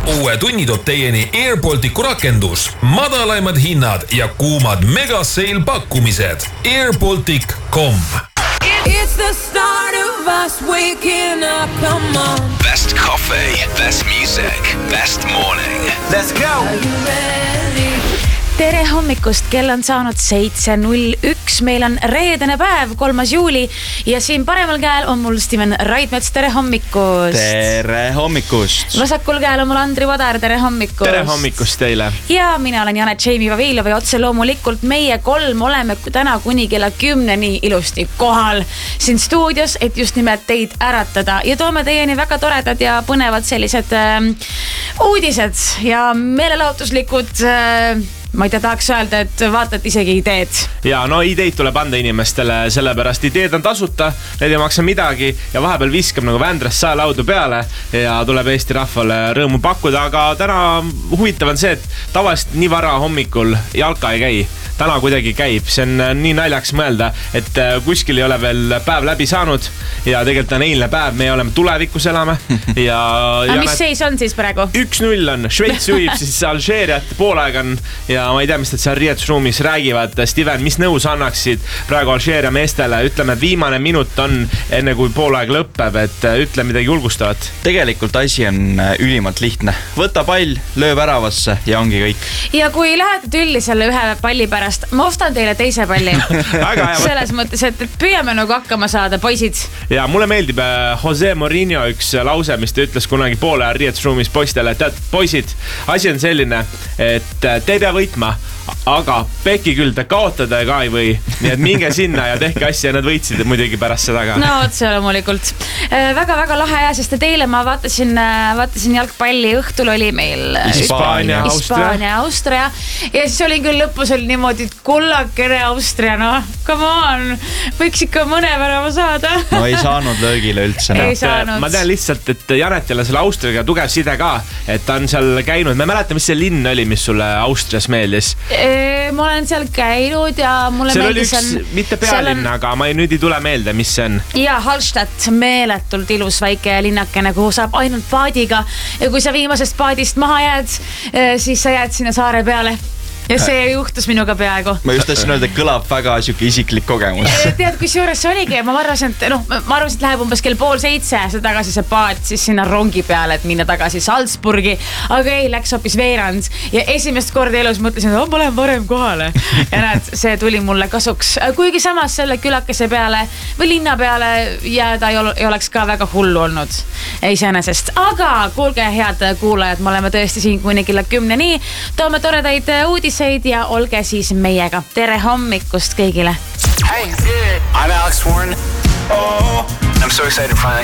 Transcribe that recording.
Uue tunni toob teieni Airbalticu rakendus, madalaimad hinnad ja kuumad megasale pakkumised. Airbaltic.com. It's the start of us waking up, come on. Best coffee, best music, best morning. Let's go! Are you ready? Tere hommikust, kell on saanud 7.01, meil on reedene päev, 3. juuli ja siin paremal käel on mul Steven Raidmets, tere hommikust. Tere hommikust. Vasakul käel on mul Andri Vadar, tere hommikust. Tere hommikust teile. Ja mina olen Janet Jamie Vavilov ja otse loomulikult meie 3 oleme täna kuni kella 10 ilusti kohal siin stuudios, et just nimelt teid äratada ja toome teieni väga toredad ja põnevad sellised uudised ja meelelahutuslikud ma ei tea, tahaks öelda, et vaatad isegi ideed. Ja no ideid tuleb anda inimestele, sellepärast ideed on tasuta, need ei maksa midagi ja vahepeal viskab nagu Vändrast saelaudu peale ja tuleb Eesti rahvale rõõmu pakkuda, aga täna huvitav on see, et tavaliselt nii vara hommikul jalka ei käi. Täna kuidagi käib, see on nii naljaks mõelda, et kuskil ei ole veel päev läbi saanud ja tegelikult on eilne päev, me oleme tulevikus elame ja mis seis on siis praegu? 1-0 on, Šveits juhib siis Alžeeriat, poolaeg on ja ma ei tea, mis nad seal riietusruumis räägivad. Steven, mis nõus annaksid praegu Alžeeria meestele? Ütleme, et viimane minut on enne kui poolaeg lõpeb, et ütle midagi julgustavat. Tegelikult asi on ülimalt lihtne. Võta pall, löö väravasse ja ongi kõik. Ja kui lähete tülli selle ühe palli pärast, ma ostan teile teise palli. Selles mõttes, et püüame nagu hakkama saada, poisid. Ja mulle meeldib Jose Mourinho üks lause, mis ta ütles kunagi poole riietusruumis poistele. Tead, poisid, asi on selline, et te ei pea võitma, aga pekki küll te kaotada ka ei või. Nii et minge sinna ja tehke asja ja nad võitsid muidugi pärast seda ka. No otse loomulikult. Väga-väga lahe aja, sest teile ma vaatasin jalgpalli, õhtul oli meil Hispaania, Austria ja siis oli küll lõpus oli niimoodi, et kullakene Austria, no come on, võiks ikka mõne värava saada. No ei saanud löögile üldse. Ei saanud. Ma tean lihtsalt, et Janetil on selle Austriaga tugev side ka, et ta on seal käinud. Ma mäletan, mis see linn oli, mis sulle Austrias meeldis? Ma olen seal käinud ja mulle seal meeldis oli üks, mitte pealinn, aga ma nüüd ei tule meelde, mis see on. Ja Hallstatt, meeletult ilus väike linnakene, kuhu saab ainult paadiga ja kui sa viimasest paadist maha jääd, siis sa jääd sinna saare peale. Ja see juhtus minuga peaaegu. Ma just tahtsin öelda, et kõlab väga siuke isiklik kogemus. Tead, kus juures see oligi, ma arvasin, et läheb umbes kell 6:30 see tagasi see paat siis sinna rongi peale, et minna tagasi Salzburgi, aga ei, läks hoopis veerand ja esimest korda elus mõtlesin, et ma lähen varem kohale ja näed, see tuli mulle kasuks, kuigi samas selle külakese peale või linna peale jääda ei oleks ka väga hullu olnud iseenesest, aga kuulge head kuulajad, me oleme tõesti siin kuni kella 10 toome toredaid uudiseid ja olge siis meiega. Tere hommikust kõigile. Hey, I'm Alex Warren. Oh, I'm so excited to finally